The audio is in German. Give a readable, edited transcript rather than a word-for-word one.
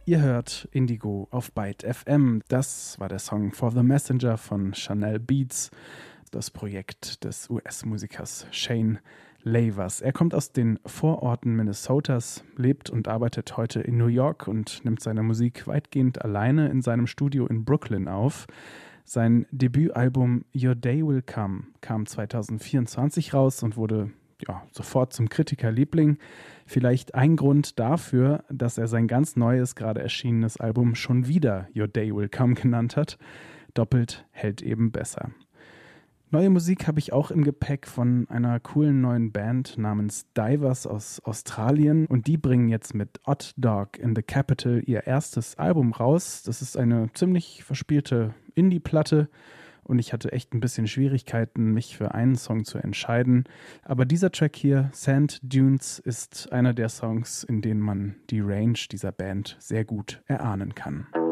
Ihr hört Indigo auf Byte FM. Das war der Song For the Messenger von Chanel Beats, das Projekt des US-Musikers Shane Lavers. Er kommt aus den Vororten Minnesotas, lebt und arbeitet heute in New York und nimmt seine Musik weitgehend alleine in seinem Studio in Brooklyn auf. Sein Debütalbum Your Day Will Come kam 2024 raus und wurde sofort zum Kritikerliebling. Vielleicht ein Grund dafür, dass er sein ganz neues, gerade erschienenes Album schon wieder Your Day Will Come genannt hat. Doppelt hält eben besser. Neue Musik habe ich auch im Gepäck von einer coolen neuen Band namens Divers aus Australien und die bringen jetzt mit Odd Dog in the Capital ihr erstes Album raus. Das ist eine ziemlich verspielte Indie-Platte und ich hatte echt ein bisschen Schwierigkeiten, mich für einen Song zu entscheiden. Aber dieser Track hier, Sand Dunes, ist einer der Songs, in denen man die Range dieser Band sehr gut erahnen kann.